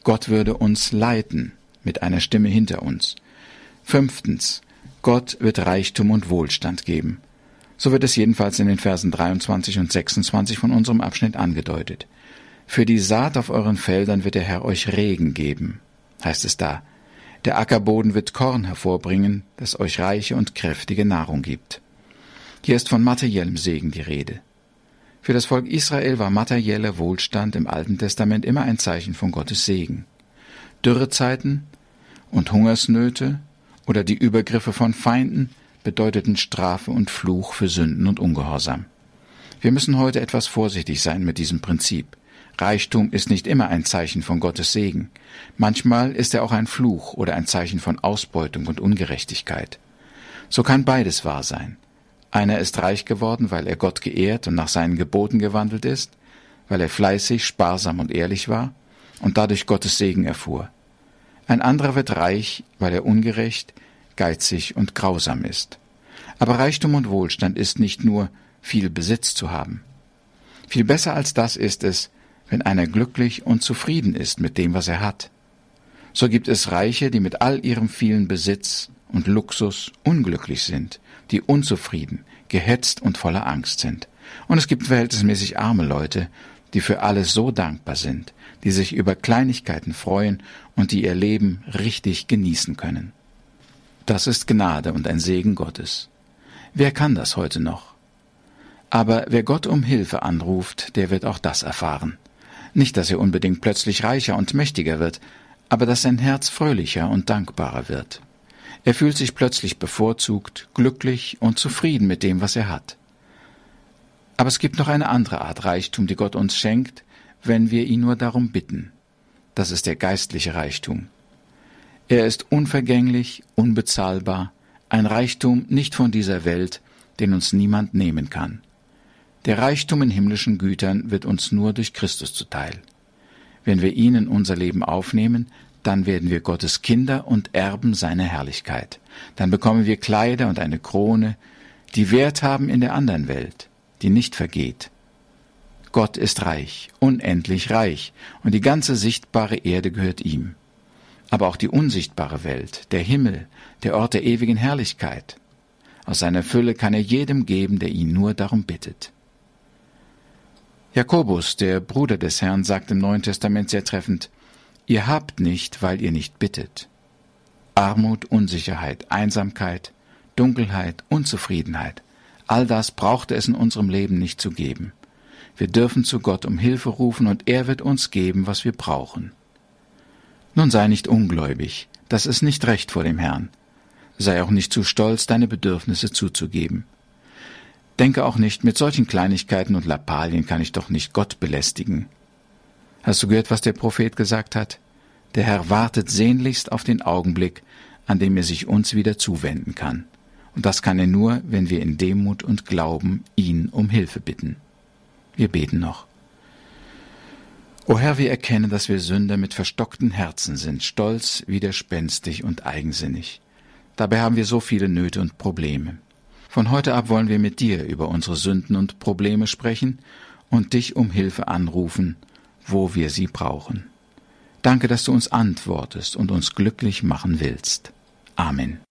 Gott würde uns leiten mit einer Stimme hinter uns. 5. Gott wird Reichtum und Wohlstand geben. So wird es jedenfalls in den Versen 23 und 26 von unserem Abschnitt angedeutet. Für die Saat auf euren Feldern wird der Herr euch Regen geben, heißt es da. Der Ackerboden wird Korn hervorbringen, das euch reiche und kräftige Nahrung gibt. Hier ist von materiellem Segen die Rede. Für das Volk Israel war materieller Wohlstand im Alten Testament immer ein Zeichen von Gottes Segen. Dürrezeiten und Hungersnöte oder die Übergriffe von Feinden bedeuteten Strafe und Fluch für Sünden und Ungehorsam. Wir müssen heute etwas vorsichtig sein mit diesem Prinzip. Reichtum ist nicht immer ein Zeichen von Gottes Segen. Manchmal ist er auch ein Fluch oder ein Zeichen von Ausbeutung und Ungerechtigkeit. So kann beides wahr sein. Einer ist reich geworden, weil er Gott geehrt und nach seinen Geboten gewandelt ist, weil er fleißig, sparsam und ehrlich war und dadurch Gottes Segen erfuhr. Ein anderer wird reich, weil er ungerecht, geizig und grausam ist. Aber Reichtum und Wohlstand ist nicht nur viel Besitz zu haben. Viel besser als das ist es, wenn einer glücklich und zufrieden ist mit dem, was er hat. So gibt es Reiche, die mit all ihrem vielen Besitz und Luxus unglücklich sind, die unzufrieden, gehetzt und voller Angst sind. Und es gibt verhältnismäßig arme Leute, die für alles so dankbar sind, die sich über Kleinigkeiten freuen und die ihr Leben richtig genießen können. Das ist Gnade und ein Segen Gottes. Wer kann das heute noch? Aber wer Gott um Hilfe anruft, der wird auch das erfahren. Nicht, dass er unbedingt plötzlich reicher und mächtiger wird, aber dass sein Herz fröhlicher und dankbarer wird. Er fühlt sich plötzlich bevorzugt, glücklich und zufrieden mit dem, was er hat. Aber es gibt noch eine andere Art Reichtum, die Gott uns schenkt, wenn wir ihn nur darum bitten. Das ist der geistliche Reichtum. Er ist unvergänglich, unbezahlbar, ein Reichtum nicht von dieser Welt, den uns niemand nehmen kann. Der Reichtum in himmlischen Gütern wird uns nur durch Christus zuteil. Wenn wir ihn in unser Leben aufnehmen, dann werden wir Gottes Kinder und Erben seiner Herrlichkeit. Dann bekommen wir Kleider und eine Krone, die Wert haben in der anderen Welt, die nicht vergeht. Gott ist reich, unendlich reich, und die ganze sichtbare Erde gehört ihm. Aber auch die unsichtbare Welt, der Himmel, der Ort der ewigen Herrlichkeit. Aus seiner Fülle kann er jedem geben, der ihn nur darum bittet. Jakobus, der Bruder des Herrn, sagt im Neuen Testament sehr treffend: Ihr habt nicht, weil ihr nicht bittet. Armut, Unsicherheit, Einsamkeit, Dunkelheit, Unzufriedenheit, all das brauchte es in unserem Leben nicht zu geben. Wir dürfen zu Gott um Hilfe rufen und er wird uns geben, was wir brauchen. Nun sei nicht ungläubig, das ist nicht recht vor dem Herrn. Sei auch nicht zu stolz, deine Bedürfnisse zuzugeben. Denke auch nicht, mit solchen Kleinigkeiten und Lappalien kann ich doch nicht Gott belästigen. Hast du gehört, was der Prophet gesagt hat? Der Herr wartet sehnlichst auf den Augenblick, an dem er sich uns wieder zuwenden kann. Und das kann er nur, wenn wir in Demut und Glauben ihn um Hilfe bitten. Wir beten noch. O Herr, wir erkennen, dass wir Sünder mit verstockten Herzen sind, stolz, widerspenstig und eigensinnig. Dabei haben wir so viele Nöte und Probleme. Von heute ab wollen wir mit dir über unsere Sünden und Probleme sprechen und dich um Hilfe anrufen, wo wir sie brauchen. Danke, dass du uns antwortest und uns glücklich machen willst. Amen.